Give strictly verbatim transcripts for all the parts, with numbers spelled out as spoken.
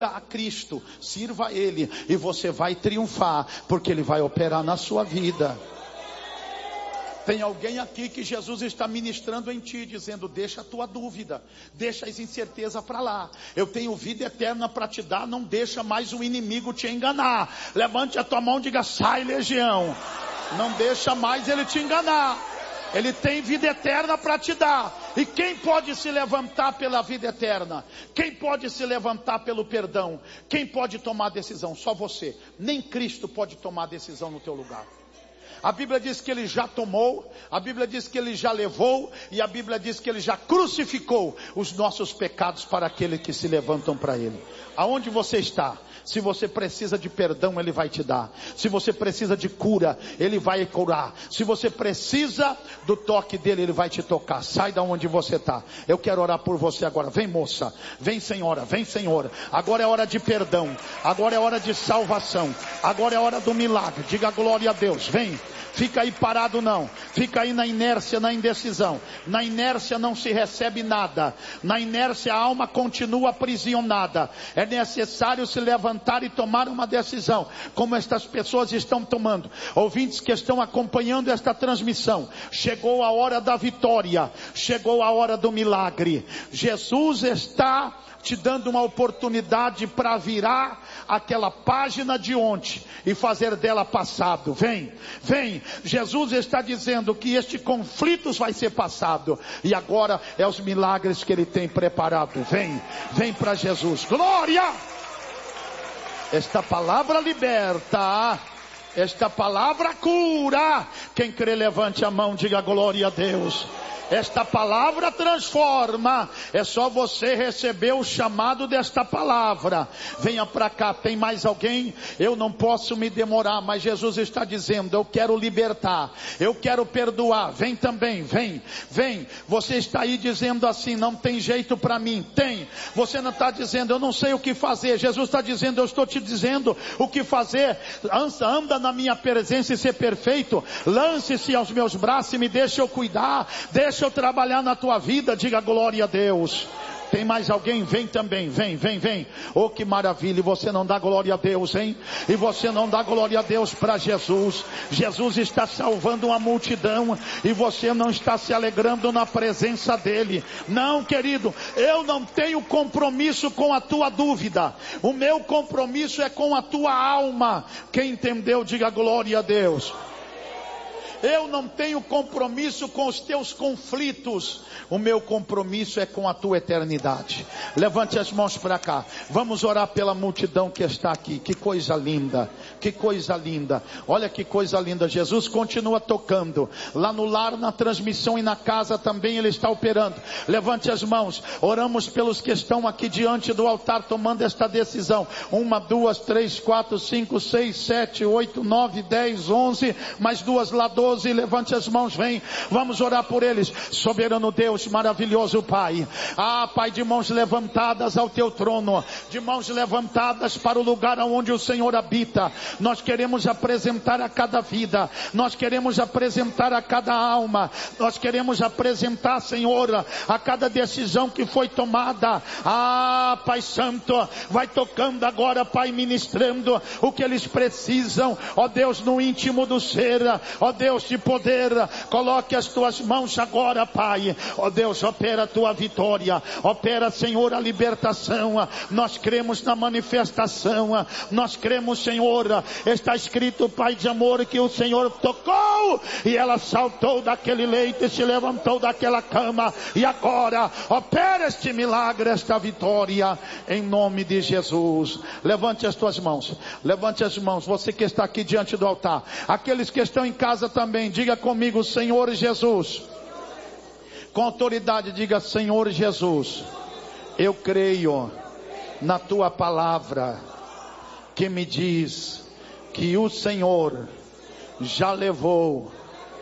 a Cristo, sirva a Ele, e você vai triunfar, porque Ele vai operar na sua vida. Tem alguém aqui que Jesus está ministrando em ti, dizendo: deixa a tua dúvida, deixa as incertezas para lá, eu tenho vida eterna para te dar, não deixa mais o inimigo te enganar. Levante a tua mão e diga: sai, legião. Não deixa mais ele te enganar. Ele tem vida eterna para te dar. E quem pode se levantar pela vida eterna? Quem pode se levantar pelo perdão? Quem pode tomar decisão? Só você. Nem Cristo pode tomar decisão no teu lugar. A Bíblia diz que Ele já tomou, a Bíblia diz que Ele já levou, e a Bíblia diz que Ele já crucificou os nossos pecados para aqueles que se levantam para Ele. Aonde você está? Se você precisa de perdão, Ele vai te dar. Se você precisa de cura, Ele vai curar. Se você precisa do toque dEle, Ele vai te tocar. Sai da onde você está. Eu quero orar por você agora. Vem, moça. Vem, senhora. Vem, senhora. Agora é hora de perdão. Agora é hora de salvação. Agora é hora do milagre. Diga glória a Deus. Vem. Fica aí parado não, fica aí na inércia, na indecisão. Na inércia não se recebe nada. Na inércia a alma continua aprisionada. É necessário se levantar e tomar uma decisão, como estas pessoas estão tomando. Ouvintes que estão acompanhando esta transmissão, chegou a hora da vitória, chegou a hora do milagre. Jesus está te dando uma oportunidade para virar aquela página de ontem e fazer dela passado. Vem, vem. Jesus está dizendo que este conflito vai ser passado, e agora é os milagres que Ele tem preparado. Vem, vem para Jesus. Glória! Esta palavra liberta, esta palavra cura. Quem crê, levante a mão, diga glória a Deus. Esta palavra transforma. É só você receber o chamado desta palavra. Venha para cá. Tem mais alguém? Eu não posso me demorar, mas Jesus está dizendo: eu quero libertar, eu quero perdoar. Vem também, vem, vem. Você está aí dizendo assim: não tem jeito para mim. Tem. Você não está dizendo: eu não sei o que fazer. Jesus está dizendo: eu estou te dizendo o que fazer. Anda na minha presença e ser perfeito. Lance-se aos meus braços e me deixe eu cuidar. Deixa eu trabalhar na tua vida. Diga glória a Deus. Tem mais alguém? Vem também, vem, vem, vem. Oh, que maravilha. E você não dá glória a Deus, hein? E você não dá glória a Deus para Jesus. Jesus está salvando uma multidão e você não está se alegrando na presença dele. Não, querido, eu não tenho compromisso com a tua dúvida. O meu compromisso é com a tua alma. Quem entendeu, diga glória a Deus. Eu não tenho compromisso com os teus conflitos. O meu compromisso é com a tua eternidade. Levante as mãos para cá. Vamos orar pela multidão que está aqui. Que coisa linda. Que coisa linda. Olha que coisa linda. Jesus continua tocando. Lá no lar, na transmissão e na casa também Ele está operando. Levante as mãos. Oramos pelos que estão aqui diante do altar tomando esta decisão. Uma, duas, três, quatro, cinco, seis, sete, oito, nove, dez, onze. Mais duas lá, doze. Levante as mãos, vem. Vamos orar por eles. Soberano Deus, maravilhoso Pai. Ah, Pai, de mãos levantadas ao teu trono, de mãos levantadas para o lugar onde o Senhor habita. Nós queremos apresentar a cada vida, nós queremos apresentar a cada alma, nós queremos apresentar, Senhor, a cada decisão que foi tomada. Ah, Pai Santo, vai tocando agora, Pai, ministrando o que eles precisam, ó Deus, no íntimo do ser, ó Deus de poder. Coloque as tuas mãos agora, Pai. Ó Deus, opera a tua vitória, opera, Senhor, a libertação. Nós cremos na manifestação, nós cremos, Senhor. Está escrito, Pai de amor, que o Senhor tocou e ela saltou daquele leito e se levantou daquela cama, e agora opera este milagre, esta vitória, em nome de Jesus. Levante as tuas mãos, levante as mãos, você que está aqui diante do altar, aqueles que estão em casa também, diga comigo: Senhor Jesus. Com autoridade, diga: Senhor Jesus, eu creio na tua palavra que me diz que o Senhor já levou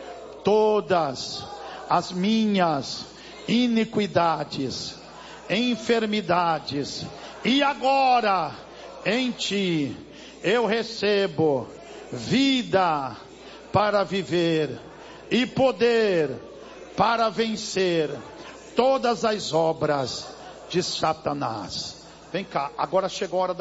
todas as minhas iniquidades, enfermidades, e agora em ti eu recebo vida para viver e poder para vencer todas as obras de Satanás. Vem cá, agora chegou a hora da